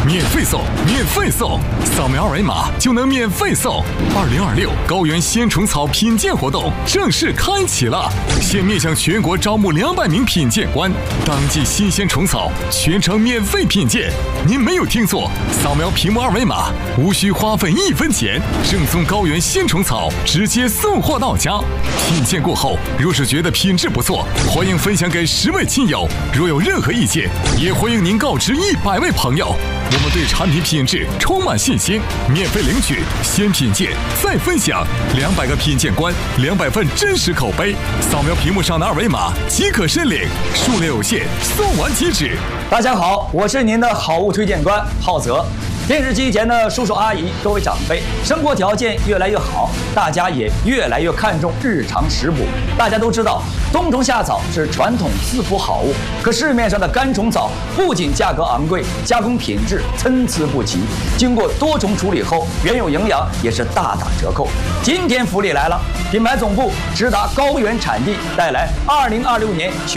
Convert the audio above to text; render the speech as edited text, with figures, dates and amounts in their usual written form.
免费送，免费送，扫描二维码就能免费送。2026高原鲜虫草品鉴活动正式开启了，现面向全国招募200名品鉴官，当季新鲜虫草全程免费品鉴。您没有听错，扫描屏幕二维码，无需花费1分钱，正宗高原鲜虫草直接送货到家。品鉴过后，若是觉得品质不错，欢迎分享给10位亲友。若有任何意见，也欢迎您告知100位朋友。我们对产品品质充满信心，免费领取，先品鉴再分享，200个品鉴官，200份真实口碑。扫描屏幕上的二维码即可申领，数量有限，送完即止。 大家好，我是您的好物推荐官浩泽。电视机前的叔叔阿姨、各位长辈，生活条件越来越好，大家也越来越看重日常食补。大家都知道，冬虫夏草是传统滋补好物，可市面上的干虫草不仅价格昂贵，加工品质参差不齐，经过多重处理后，原有营养也是大打折扣。今天福利来了，品牌总部直达高原产地，带来2026年全